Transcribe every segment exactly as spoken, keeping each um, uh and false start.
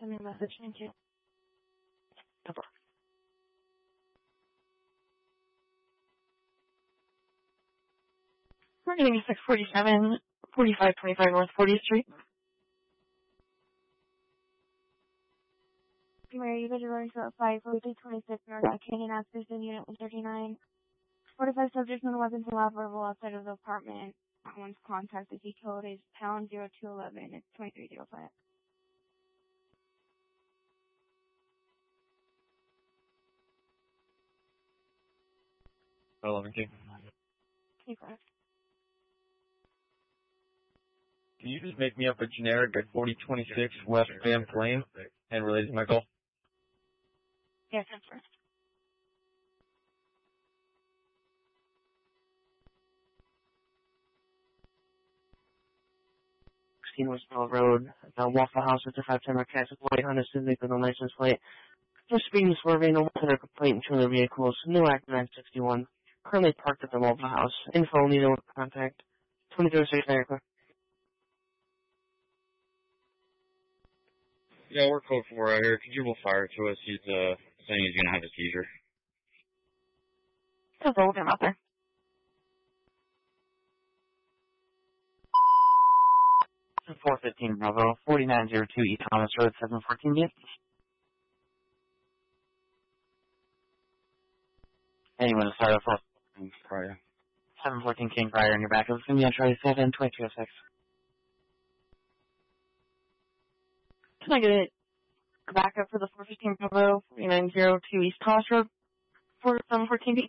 send me a message. Thank you. We're getting six forty-seven, forty-five twenty-five North fortieth Street. Mary, you guys are running for five, forty-two twenty-six North Canyon Access in Unit one thirty-nine. forty-five subjects, no weapons allowed verbal outside of the apartment. One's contact, the key code is pound zero two eleven. It's twenty-three oh five. eleven King. Hey, Chris. Can you just make me up a generic at forty twenty-six West Van Plain and relay to my call? Yes, that's first. sixteen Westmore Road, uh, Waffle House, Mr. five ten Marquez, white Honda Civic with a license plate. For speeding, swerving, no motor complaint between the vehicles, no act nine sixty-one. Currently parked at the Waffle House. Info needed with contact. twenty-three oh six America. Yeah, we're code four out here. Could you will fire to us? He's uh saying he's gonna have a seizure. Just roll him out there. four fifteen Bravo, forty-nine oh two East Thomas Road, seven fourteen Yes. Anyone to start off with? Prior. seven fourteen King Prior in your back. It's going to be on Charlie seven, twenty-two oh six. Can I get it back up for the four fifteen Bravo, forty-nine oh two East Thomas Road, for seven fourteen B?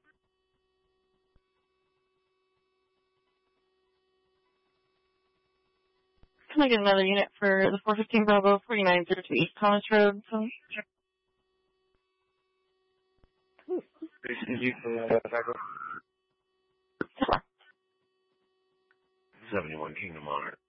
Can I get another unit for the four fifteen Bravo, forty-nine oh two East Thomas Road? So, Did you for that backup? seventy-one Kingdom Honor.